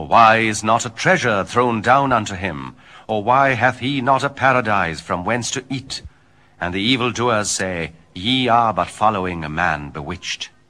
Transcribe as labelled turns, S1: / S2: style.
S1: Or why is not a treasure thrown down unto him? Or why hath he not a paradise from whence to eat? And the evildoers say, Ye are but following a man bewitched.